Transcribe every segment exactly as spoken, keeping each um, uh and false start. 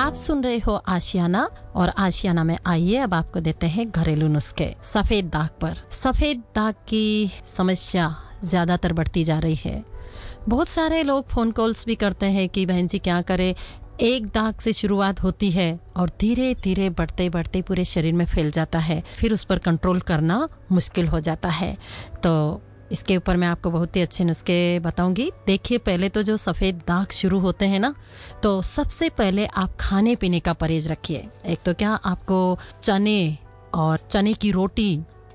आप सुन रहे हो आशियाना और आशियाना में आइए अब आपको देते हैं घरेलू नुस्खे सफेद दाग पर। सफेद दाग की समस्या ज्यादातर बढ़ती जा रही है। बहुत सारे लोग फोन कॉल्स भी करते हैं कि बहन जी क्या करें, एक दाग से शुरुआत होती है और धीरे धीरे बढ़ते बढ़ते पूरे शरीर में फैल जाता है, फिर उस पर कंट्रोल करना मुश्किल हो जाता है। तो इसके ऊपर मैं आपको बहुत ही अच्छे नुस्खे बताऊंगी। देखिए, पहले तो जो सफ़ेद दाग शुरू होते हैं ना, तो सबसे पहले आप खाने पीने का परहेज रखिए। एक तो क्या, आपको चने और चने की रोटी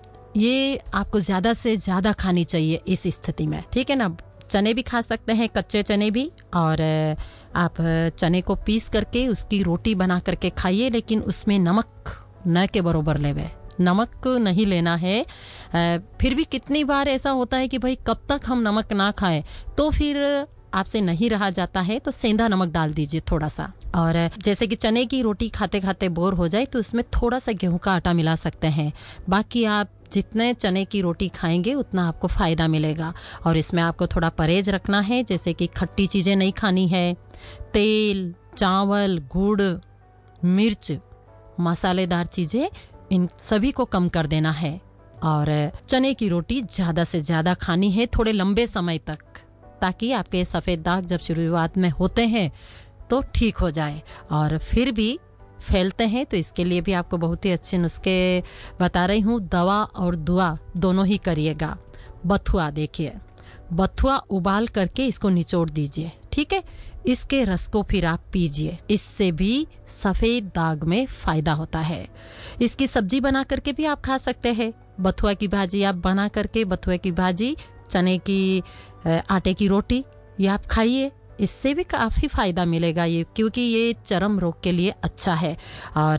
ये आपको ज़्यादा से ज़्यादा खानी चाहिए इस स्थिति में, ठीक है ना। चने भी खा सकते हैं, कच्चे चने भी, और आप चने को पीस करके उसकी रोटी बना करके खाइए, लेकिन उसमें नमक न के बरोबर लेवे, नमक नहीं लेना है। फिर भी कितनी बार ऐसा होता है कि भाई कब तक हम नमक ना खाएं, तो फिर आपसे नहीं रहा जाता है तो सेंधा नमक डाल दीजिए थोड़ा सा। और जैसे कि चने की रोटी खाते खाते बोर हो जाए तो उसमें थोड़ा सा गेहूं का आटा मिला सकते हैं। बाकी आप जितने चने की रोटी खाएंगे उतना आपको फायदा मिलेगा। और इसमें आपको थोड़ा परहेज रखना है, जैसे कि खट्टी चीजें नहीं खानी है, तेल, चावल, गुड़, मिर्च, मसालेदार चीजें, इन सभी को कम कर देना है। और चने की रोटी ज्यादा से ज्यादा खानी है थोड़े लंबे समय तक, ताकि आपके सफेद दाग जब शुरुआत में होते हैं तो ठीक हो जाए। और फिर भी फैलते हैं तो इसके लिए भी आपको बहुत ही अच्छे नुस्खे बता रही हूँ। दवा और दुआ दोनों ही करिएगा। बथुआ, देखिए बथुआ उबाल करके इसको निचोड़ दीजिए, ठीक है। इसके रस को फिर आप पीजिए, इससे भी सफेद दाग में फायदा होता है। इसकी सब्जी बना करके भी आप खा सकते हैं। बथुआ की भाजी आप बना करके, बथुआ की भाजी, चने की आटे की रोटी, ये आप खाइए, इससे भी काफी फायदा मिलेगा ये, क्योंकि ये चर्म रोग के लिए अच्छा है। और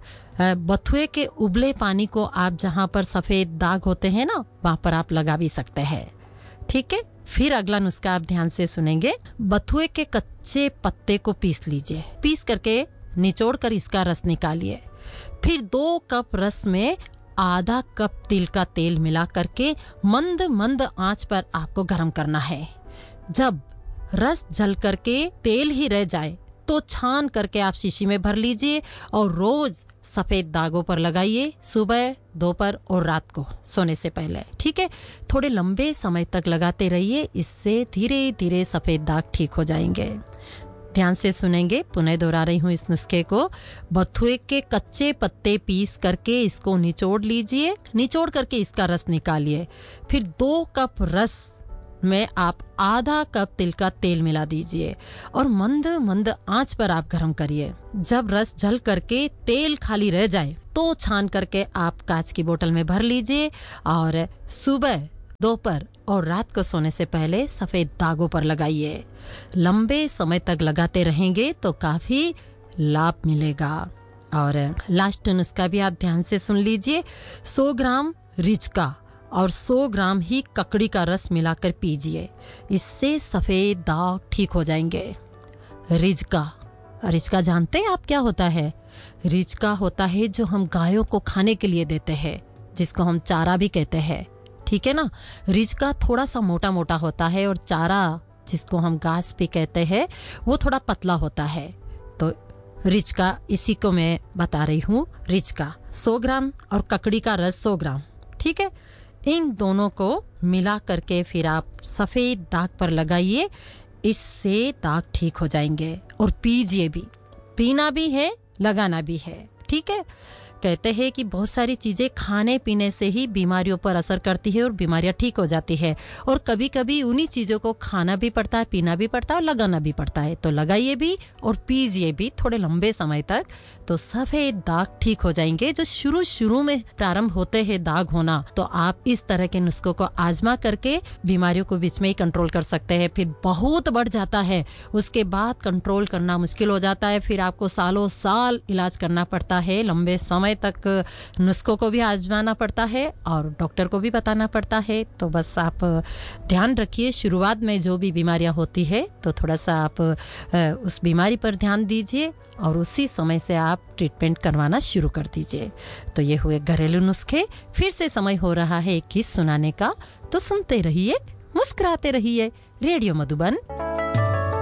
बथुए के उबले पानी को आप जहां पर सफेद दाग होते हैं ना, वहां पर आप लगा भी सकते हैं, ठीक है। फिर अगला नुस्खा आप ध्यान से सुनेंगे। बथुए के कच्चे पत्ते को पीस लीजिए, पीस करके निचोड़ कर इसका रस निकालिए। फिर दो कप रस में आधा कप तिल का तेल मिला करके मंद मंद आंच पर आपको गर्म करना है। जब रस जल करके तेल ही रह जाए तो छान करके आप शीशी में भर लीजिए और रोज सफेद दागों पर लगाइए, सुबह, दोपहर और रात को सोने से पहले, ठीक है। थोड़े लंबे समय तक लगाते रहिए, इससे धीरे धीरे सफेद दाग ठीक हो जाएंगे। ध्यान से सुनेंगे, पुनः दोहरा रही हूँ इस नुस्खे को। बथुए के कच्चे पत्ते पीस करके इसको निचोड़ लीजिए, निचोड़ करके इसका रस निकालिए। फिर दो कप रस में आप आधा कप तिल का तेल मिला दीजिए और मंद मंद आंच पर आप गर्म करिए। जब रस जल करके तेल खाली रह जाए तो छान करके आप कांच की बोतल में भर लीजिए और सुबह, दोपहर और रात को सोने से पहले सफेद दागों पर लगाइए। लंबे समय तक लगाते रहेंगे तो काफी लाभ मिलेगा। और लास्ट नुस्खा भी आप ध्यान से सुन लीजिए। सौ ग्राम रिचका और सौ ग्राम ही ककड़ी का रस मिलाकर पीजिए, इससे सफेद दाग ठीक हो जाएंगे। रिचका, रिचका जानते हैं आप क्या होता है? रिचका होता है जो हम गायों को खाने के लिए देते हैं, जिसको हम चारा भी कहते हैं, ठीक है ना। रिचका थोड़ा सा मोटा मोटा होता है और चारा, जिसको हम घास भी कहते हैं, वो थोड़ा पतला होता है। तो रिचका, इसी को मैं बता रही हूँ। रिचका सौ ग्राम और ककड़ी का रस सौ ग्राम, ठीक है। इन दोनों को मिला करके फिर आप सफेद दाग पर लगाइए, इससे दाग ठीक हो जाएंगे। और पीजिए भी, पीना भी है, लगाना भी है, ठीक है। कहते हैं कि बहुत सारी चीजें खाने पीने से ही बीमारियों पर असर करती है और बीमारियां ठीक हो जाती है। और कभी कभी उन्हीं चीजों को खाना भी पड़ता है, पीना भी पड़ता है और लगाना भी पड़ता है। तो लगाइए भी और पीजिए भी थोड़े लंबे समय तक, तो सफेद दाग ठीक हो जाएंगे। जो शुरू शुरू में प्रारंभ होते हैं दाग होना, तो आप इस तरह के नुस्खों को आजमा करके बीमारियों को बीच में ही कंट्रोल कर सकते हैं। फिर बहुत बढ़ जाता है, उसके बाद कंट्रोल करना मुश्किल हो जाता है। फिर आपको सालों साल इलाज करना पड़ता है, लंबे समय तक नुस्खों को भी आजमाना पड़ता है और डॉक्टर को भी बताना पड़ता है। तो बस आप ध्यान रखिए, शुरुआत में जो भी बीमारियां होती है तो थोड़ा सा आप उस बीमारी पर ध्यान दीजिए और उसी समय से आप ट्रीटमेंट करवाना शुरू कर दीजिए। तो ये हुए घरेलू नुस्खे। फिर से समय हो रहा है एक गीत सुनाने का, तो सुनते रहिए, मुस्कुराते रहिए। रेडियो मधुबन